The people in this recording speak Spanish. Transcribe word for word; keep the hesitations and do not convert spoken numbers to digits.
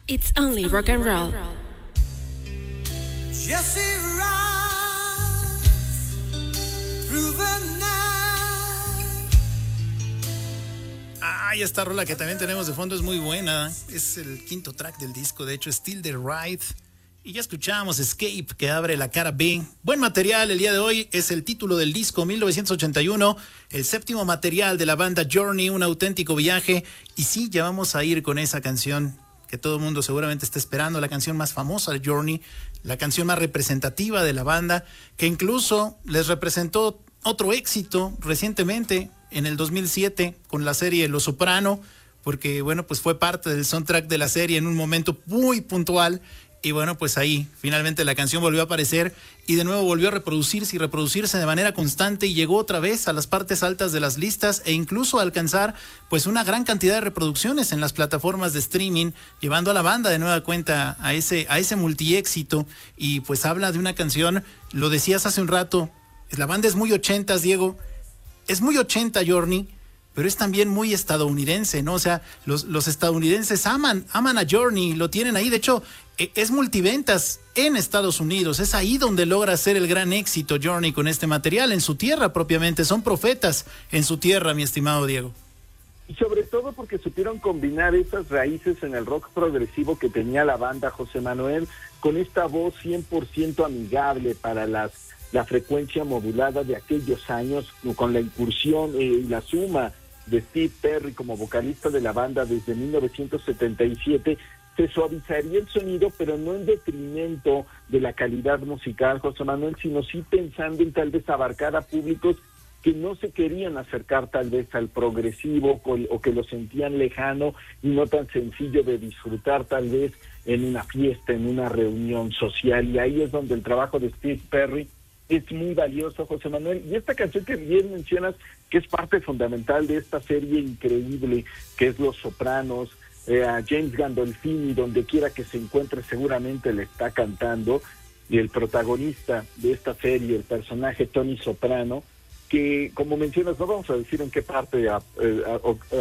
It's only rock and roll. Jesse rides through the night. Ah, y esta rola que también tenemos de fondo es muy buena. Es el quinto track del disco, de hecho, Still the Ride. Y ya escuchábamos Escape, que abre la cara B. Buen material el día de hoy. Es el título del disco mil novecientos ochenta y uno, el séptimo material de la banda Journey, un auténtico viaje. Y sí, ya vamos a ir con esa canción que todo el mundo seguramente está esperando, la canción más famosa de Journey, la canción más representativa de la banda, que incluso les representó otro éxito recientemente, en el dos mil siete, con la serie Los Soprano, porque bueno, pues fue parte del soundtrack de la serie en un momento muy puntual. Y bueno, pues ahí finalmente la canción volvió a aparecer y de nuevo volvió a reproducirse y reproducirse de manera constante y llegó otra vez a las partes altas de las listas e incluso a alcanzar pues una gran cantidad de reproducciones en las plataformas de streaming, llevando a la banda de nueva cuenta a ese, a ese multiéxito. Y pues habla de una canción, lo decías hace un rato, la banda es muy ochentas, Diego, es muy ochenta Journey, pero es también muy estadounidense, ¿no? O sea, los, los estadounidenses aman, aman a Journey, lo tienen ahí. De hecho, es multiventas en Estados Unidos. Es ahí donde logra hacer el gran éxito Journey con este material, en su tierra propiamente. Son profetas en su tierra, mi estimado Diego. Y sobre todo porque supieron combinar esas raíces en el rock progresivo que tenía la banda, José Manuel, con esta voz cien por ciento amigable para las la frecuencia modulada de aquellos años, con la incursión eh, y la suma de Steve Perry como vocalista de la banda desde mil novecientos setenta y siete, se suavizaría el sonido, pero no en detrimento de la calidad musical, José Manuel, sino sí pensando en tal vez abarcar a públicos que no se querían acercar tal vez al progresivo o que lo sentían lejano y no tan sencillo de disfrutar tal vez en una fiesta, en una reunión social. Y ahí es donde el trabajo de Steve Perry es muy valioso, José Manuel. Y esta canción que bien mencionas, que es parte fundamental de esta serie increíble que es Los Sopranos, eh, a James Gandolfini, donde quiera que se encuentre, seguramente le está cantando, y el protagonista de esta serie, el personaje Tony Soprano, que, como mencionas, no vamos a decir en qué parte a, a, a,